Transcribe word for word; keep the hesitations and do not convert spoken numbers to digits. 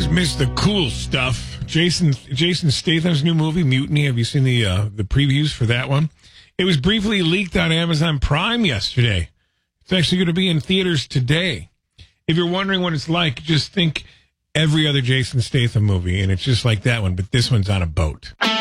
Missed the cool stuff. Jason Jason Statham's new movie, Mutiny. Have you seen the uh, the previews for that one? It was briefly leaked on Amazon Prime yesterday. It's actually going to be in theaters today. If you're wondering what it's like, just think every other Jason Statham movie, and it's just like that one, but this one's on a boat.